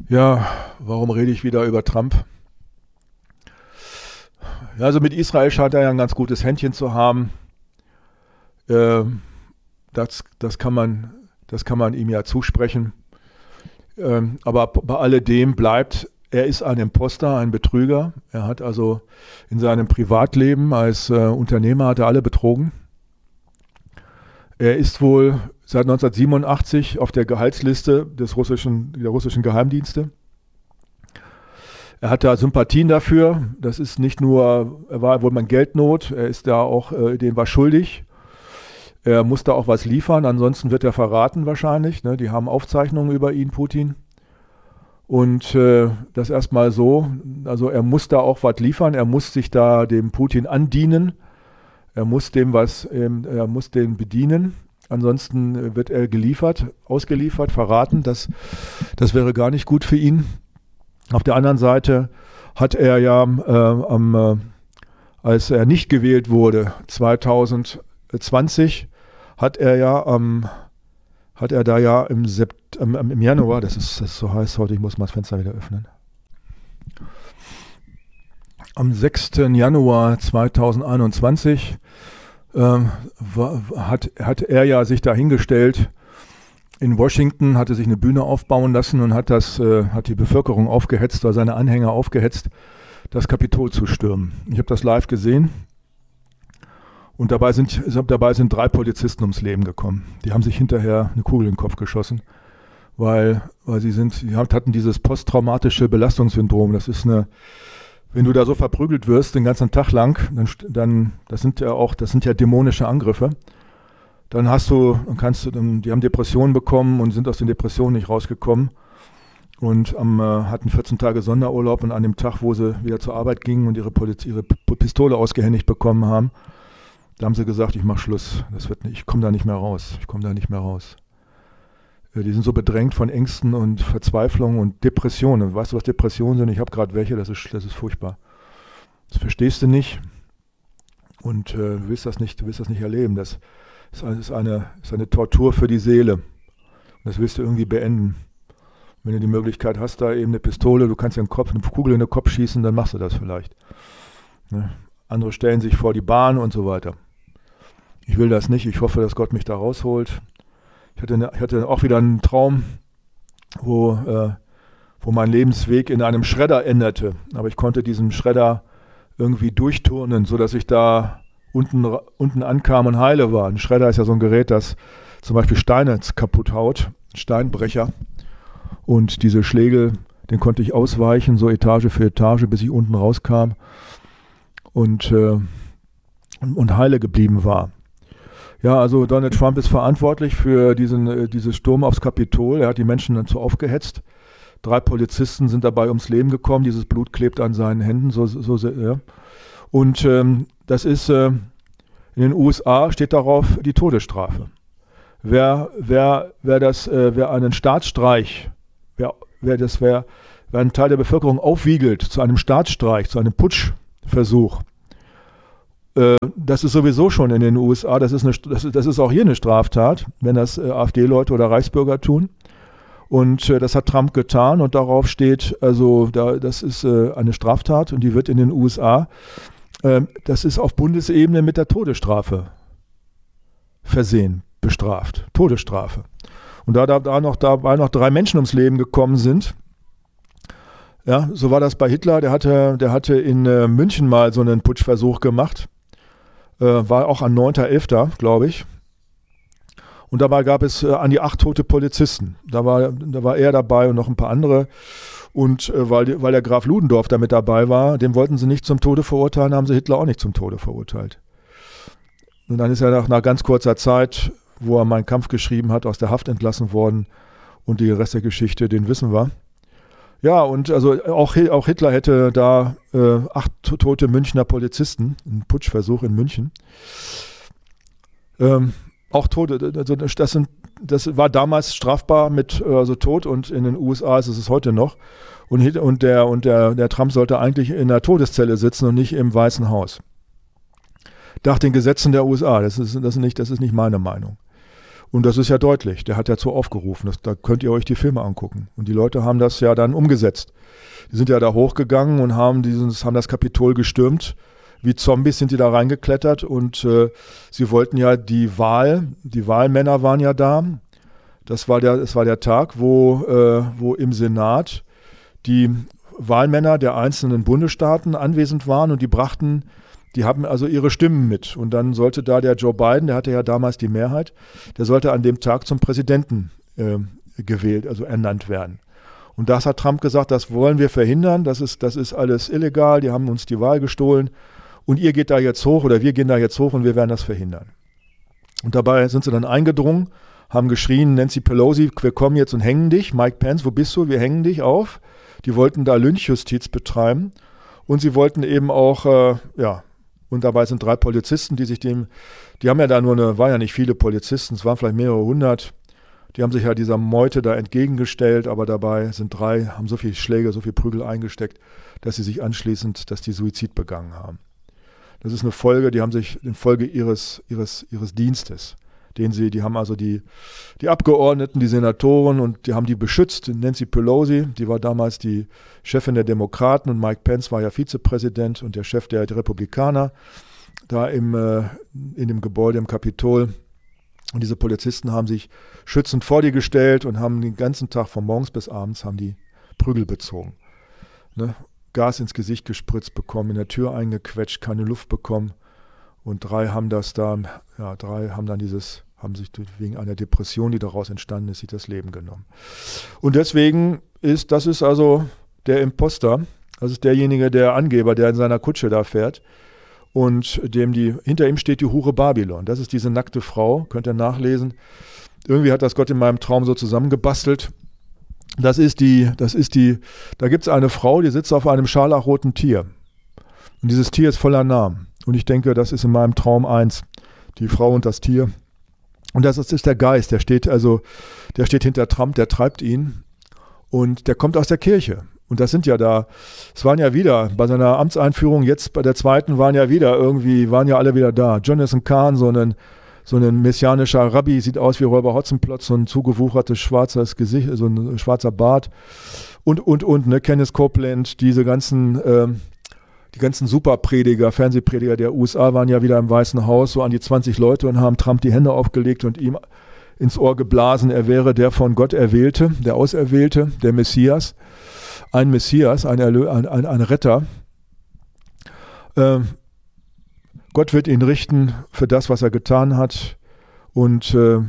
Ja, warum rede ich wieder über Trump? Ja, also mit Israel scheint er ja ein ganz gutes Händchen zu haben. Ähm, das kann man ihm ja zusprechen. Aber bei alledem bleibt, er ist ein Imposter, ein Betrüger. Er hat also in seinem Privatleben als Unternehmer hat er alle betrogen. Er ist wohl seit 1987 auf der Gehaltsliste der russischen Geheimdienste. Er hat da Sympathien dafür. Das ist nicht nur, er war wohl mal in Geldnot, er ist da auch, dem war schuldig. Er muss da auch was liefern, ansonsten wird er verraten wahrscheinlich. Ne? Die haben Aufzeichnungen über ihn, Putin. Und das erstmal so, also er muss da auch was liefern, er muss sich da dem Putin andienen, er muss er muss den bedienen. Ansonsten wird er ausgeliefert, verraten. Das wäre gar nicht gut für ihn. Auf der anderen Seite hat er ja, als er nicht gewählt wurde, 2020, hat er da ja im Januar, das ist so heiß heute, ich muss mal das Fenster wieder öffnen. Am 6. Januar 2021 hat er ja sich da hingestellt in Washington, hatte sich eine Bühne aufbauen lassen und hat die Bevölkerung aufgehetzt oder seine Anhänger aufgehetzt, das Kapitol zu stürmen. Ich habe das live gesehen und dabei sind 3 Polizisten ums Leben gekommen. Die haben sich hinterher eine Kugel in den Kopf geschossen, weil sie hatten dieses posttraumatische Belastungssyndrom. Das ist wenn du da so verprügelt wirst den ganzen Tag lang, dann das sind ja dämonische Angriffe. Dann die haben Depressionen bekommen und sind aus den Depressionen nicht rausgekommen und hatten 14 Tage Sonderurlaub und an dem Tag, wo sie wieder zur Arbeit gingen und ihre Pistole ausgehändigt bekommen haben, da haben sie gesagt, ich mache Schluss, ich komme da nicht mehr raus. Die sind so bedrängt von Ängsten und Verzweiflung und Depressionen. Weißt du, was Depressionen sind? Ich habe gerade welche, das ist furchtbar. Das verstehst du nicht und du willst das nicht erleben. Das ist eine Tortur für die Seele. Und das willst du irgendwie beenden. Wenn du die Möglichkeit hast, da eben eine Pistole, du kannst dir eine Kugel in den Kopf schießen, dann machst du das vielleicht. Ne? Andere stellen sich vor die Bahn und so weiter. Ich will das nicht. Ich hoffe, dass Gott mich da rausholt. Ich hatte auch wieder einen Traum, wo mein Lebensweg in einem Schredder endete. Aber ich konnte diesen Schredder irgendwie durchturnen, sodass ich da unten ankam und heile war. Ein Schredder ist ja so ein Gerät, das zum Beispiel Steine kaputt haut, Steinbrecher. Und diese Schläge, den konnte ich ausweichen, so Etage für Etage, bis ich unten rauskam und heile geblieben war. Ja, also Donald Trump ist verantwortlich für diesen Sturm aufs Kapitol. Er hat die Menschen dazu aufgehetzt. 3 Polizisten sind dabei ums Leben gekommen. Dieses Blut klebt an seinen Händen. Ja. Und das ist in den USA steht darauf die Todesstrafe. Wer einen Staatsstreich, wer einen Teil der Bevölkerung aufwiegelt zu einem Staatsstreich, zu einem Putschversuch, das ist sowieso schon in den USA, das ist auch hier eine Straftat, wenn das AfD-Leute oder Reichsbürger tun. Und das hat Trump getan und darauf steht, das ist eine Straftat und die wird in den USA, das ist auf Bundesebene mit der Todesstrafe versehen, bestraft. Todesstrafe. Und da noch 3 Menschen ums Leben gekommen sind, ja, so war das bei Hitler, der hatte in München mal so einen Putschversuch gemacht. War auch an 9.11., glaube ich. Und dabei gab es an die 8 tote Polizisten. Da war er dabei und noch ein paar andere. Und weil der Graf Ludendorff da mit dabei war, den wollten sie nicht zum Tode verurteilen, haben sie Hitler auch nicht zum Tode verurteilt. Und dann ist er nach ganz kurzer Zeit, wo er Mein Kampf geschrieben hat, aus der Haft entlassen worden. Und die Rest der Geschichte, den wissen wir. Ja, und also auch Hitler hätte da 8 tote Münchner Polizisten, ein Putschversuch in München. Auch Tote, also das war damals strafbar mit Tod und in den USA ist es heute noch. Und der Trump sollte eigentlich in der Todeszelle sitzen und nicht im Weißen Haus. Nach den Gesetzen der USA, das ist nicht meine Meinung. Und das ist ja deutlich, der hat dazu aufgerufen, da könnt ihr euch die Filme angucken. Und die Leute haben das ja dann umgesetzt. Die sind ja da hochgegangen und haben das Kapitol gestürmt. Wie Zombies sind die da reingeklettert und sie wollten ja die Wahlmänner waren ja da. Es war der Tag, wo im Senat die Wahlmänner der einzelnen Bundesstaaten anwesend waren und die haben also ihre Stimmen mit. Und dann sollte da der Joe Biden, der hatte ja damals die Mehrheit, der sollte an dem Tag zum Präsidenten ernannt werden. Und das hat Trump gesagt, das wollen wir verhindern, das ist alles illegal, die haben uns die Wahl gestohlen und ihr geht da jetzt hoch oder wir gehen da jetzt hoch und wir werden das verhindern. Und dabei sind sie dann eingedrungen, haben geschrien, Nancy Pelosi, wir kommen jetzt und hängen dich, Mike Pence, wo bist du, wir hängen dich auf. Die wollten da Lynchjustiz betreiben und sie wollten eben auch, und dabei sind 3 Polizisten, die haben ja da war ja nicht viele Polizisten, es waren vielleicht mehrere hundert, die haben sich ja dieser Meute da entgegengestellt, aber dabei haben so viele Schläge, so viel Prügel eingesteckt, dass sie sich anschließend, dass die Suizid begangen haben. Das ist eine Folge, die haben sich in Folge ihres Dienstes, die haben also die Abgeordneten, die Senatoren und die haben die beschützt. Nancy Pelosi, die war damals die Chefin der Demokraten und Mike Pence war ja Vizepräsident und der Chef der Republikaner da in dem Gebäude im Kapitol. Und diese Polizisten haben sich schützend vor die gestellt und haben den ganzen Tag von morgens bis abends haben die Prügel bezogen. Ne? Gas ins Gesicht gespritzt bekommen, in der Tür eingequetscht, keine Luft bekommen. Und 3 haben sich wegen einer Depression, die daraus entstanden ist, sich das Leben genommen. Und deswegen das ist also der Imposter, das ist derjenige, der Angeber, der in seiner Kutsche da fährt. Und hinter ihm steht die Hure Babylon. Das ist diese nackte Frau, könnt ihr nachlesen. Irgendwie hat das Gott in meinem Traum so zusammengebastelt. Da gibt es eine Frau, die sitzt auf einem scharlachroten Tier. Und dieses Tier ist voller Namen. Und ich denke, das ist in meinem Traum eins. Die Frau und das Tier. Und das ist der Geist, der steht hinter Trump, der treibt ihn. Und der kommt aus der Kirche. Und es waren ja wieder, bei seiner Amtseinführung, jetzt bei der zweiten waren ja alle wieder da. Jonathan Kahn, so ein messianischer Rabbi, sieht aus wie Räuber Hotzenplotz, so ein zugewuchertes schwarzes Gesicht, so ein schwarzer Bart. Und, ne, Kenneth Copeland, die ganzen Superprediger, Fernsehprediger der USA waren ja wieder im Weißen Haus, so an die 20 Leute und haben Trump die Hände aufgelegt und ihm ins Ohr geblasen, er wäre der von Gott Erwählte, der Auserwählte, der Messias. Ein Messias, ein Retter. Gott wird ihn richten für das, was er getan hat. Und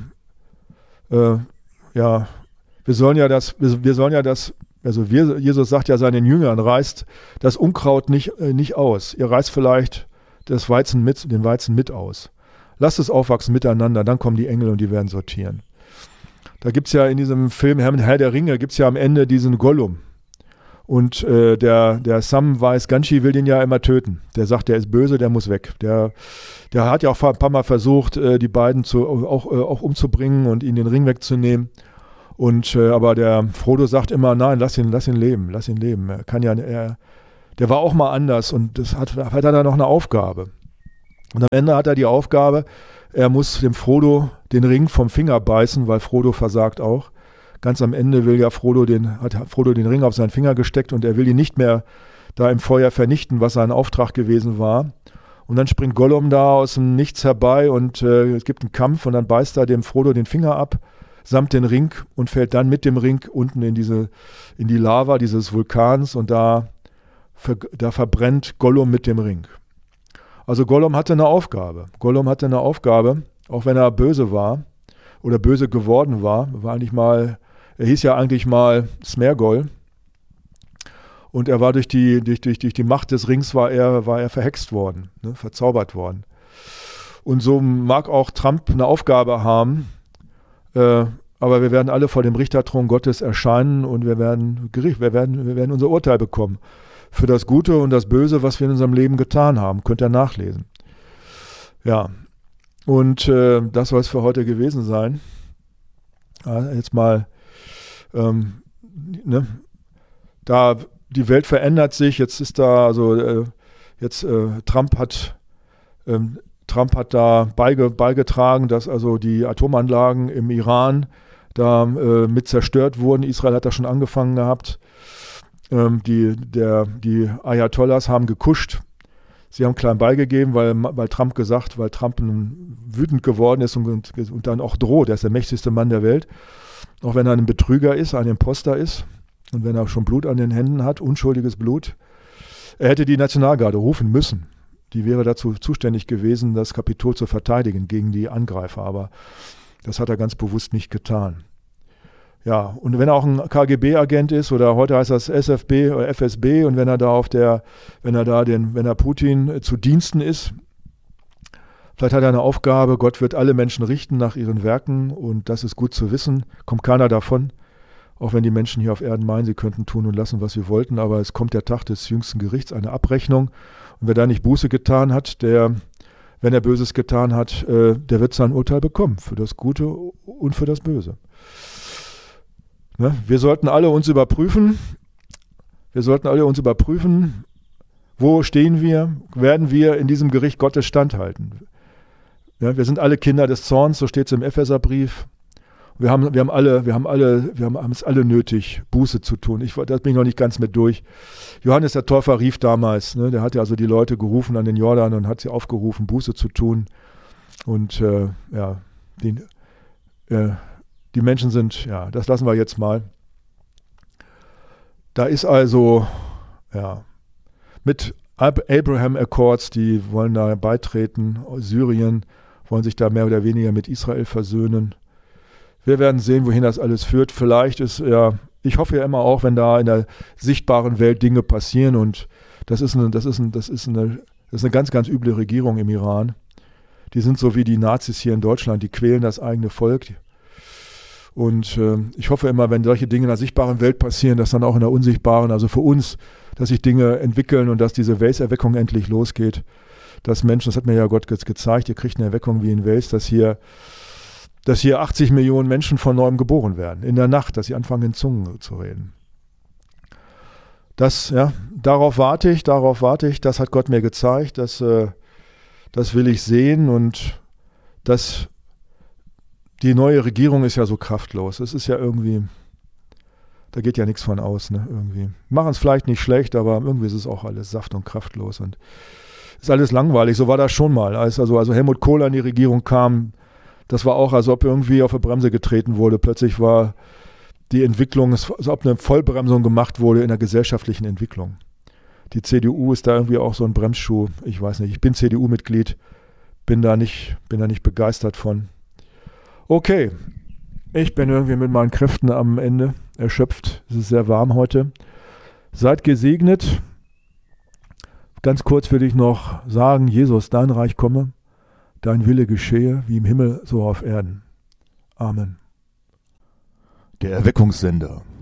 Jesus sagt ja seinen Jüngern, reißt das Unkraut nicht aus. Ihr reißt vielleicht den Weizen mit aus. Lasst es aufwachsen miteinander, dann kommen die Engel und die werden sortieren. Da gibt es ja in diesem Film Herr der Ringe, gibt es ja am Ende diesen Gollum. Und der Samwise Gamgee will den ja immer töten. Der sagt, der ist böse, der muss weg. Der hat ja auch ein paar Mal versucht, die beiden auch umzubringen und ihnen den Ring wegzunehmen. Aber der Frodo sagt immer, nein, lass ihn leben. Der war auch mal anders und das hat er dann noch eine Aufgabe. Und am Ende hat er die Aufgabe, er muss dem Frodo den Ring vom Finger beißen, weil Frodo versagt auch. Ganz am Ende hat Frodo den Ring auf seinen Finger gesteckt und er will ihn nicht mehr da im Feuer vernichten, was sein Auftrag gewesen war. Und dann springt Gollum da aus dem Nichts herbei und es gibt einen Kampf und dann beißt er dem Frodo den Finger ab, samt den Ring und fällt dann mit dem Ring unten in die Lava dieses Vulkans und da verbrennt Gollum mit dem Ring. Also Gollum hatte eine Aufgabe. Auch wenn er böse war oder böse geworden war er hieß ja eigentlich mal Smeargol. Und er war durch die Macht des Rings war er verhext worden, ne, verzaubert worden. Und so mag auch Trump eine Aufgabe haben, aber wir werden alle vor dem Richterthron Gottes erscheinen und wir werden unser Urteil bekommen für das Gute und das Böse, was wir in unserem Leben getan haben. Könnt ihr nachlesen. Ja, und das soll es für heute gewesen sein. Ja, jetzt mal, da die Welt verändert sich, jetzt ist da, Trump hat Trump hat da beigetragen, dass also die Atomanlagen im Iran da mit zerstört wurden. Israel hat da schon angefangen gehabt. Die Ayatollahs haben gekuscht. Sie haben klein beigegeben, weil Trump wütend geworden ist und dann auch droht. Er ist der mächtigste Mann der Welt. Auch wenn er ein Betrüger ist, ein Imposter ist und wenn er schon Blut an den Händen hat, unschuldiges Blut. Er hätte die Nationalgarde rufen müssen. Die wäre dazu zuständig gewesen, das Kapitol zu verteidigen gegen die Angreifer. Aber das hat er ganz bewusst nicht getan. Ja, und wenn er auch ein KGB-Agent ist oder heute heißt das SFB oder FSB und wenn er Putin zu Diensten ist, vielleicht hat er eine Aufgabe, Gott wird alle Menschen richten nach ihren Werken und das ist gut zu wissen, kommt keiner davon, auch wenn die Menschen hier auf Erden meinen, sie könnten tun und lassen, was sie wollten, aber es kommt der Tag des jüngsten Gerichts, eine Abrechnung und wer da nicht Buße getan hat, wenn er Böses getan hat, der wird sein Urteil bekommen, für das Gute und für das Böse. Ne? Wir sollten alle uns überprüfen, wo stehen wir, werden wir in diesem Gericht Gottes standhalten. Ja, wir sind alle Kinder des Zorns, so steht es im Epheserbrief. Wir haben es alle nötig, Buße zu tun. Da bin ich noch nicht ganz mit durch. Johannes der Täufer rief damals, ne, der hat ja also die Leute gerufen an den Jordan und hat sie aufgerufen, Buße zu tun. Und die Menschen sind, ja, das lassen wir jetzt mal. Da ist also, ja, mit Abraham Accords, die wollen da beitreten, Syrien, wollen sich da mehr oder weniger mit Israel versöhnen. Wir werden sehen, wohin das alles führt. Vielleicht ist, ja, ich hoffe ja immer auch, wenn da in der sichtbaren Welt Dinge passieren und das ist eine ganz, ganz üble Regierung im Iran. Die sind so wie die Nazis hier in Deutschland, die quälen das eigene Volk. Und ich hoffe immer, wenn solche Dinge in der sichtbaren Welt passieren, dass dann auch in der unsichtbaren, also für uns, dass sich Dinge entwickeln und dass diese Wales-Erweckung endlich losgeht. Dass Menschen, das hat mir ja Gott gezeigt, ihr kriegt eine Erweckung wie in Wales, dass hier 80 Millionen Menschen von neuem geboren werden. In der Nacht, dass sie anfangen, in Zungen zu reden. Darauf warte ich, das hat Gott mir gezeigt, das will ich sehen und die neue Regierung ist ja so kraftlos. Es ist ja irgendwie, da geht ja nichts von aus, ne, irgendwie. Machen es vielleicht nicht schlecht, aber irgendwie ist es auch alles saft- und kraftlos und ist alles langweilig. So war das schon mal. Als also Helmut Kohl an die Regierung kam, das war auch, als ob irgendwie auf die Bremse getreten wurde. Plötzlich war die Entwicklung, als ob eine Vollbremsung gemacht wurde in der gesellschaftlichen Entwicklung. Die CDU ist da irgendwie auch so ein Bremsschuh. Ich weiß nicht, ich bin CDU-Mitglied, bin da nicht begeistert von. Okay, ich bin irgendwie mit meinen Kräften am Ende erschöpft. Es ist sehr warm heute. Seid gesegnet. Ganz kurz will ich noch sagen, Jesus, dein Reich komme, dein Wille geschehe, wie im Himmel, so auf Erden. Amen. Der Erweckungssender.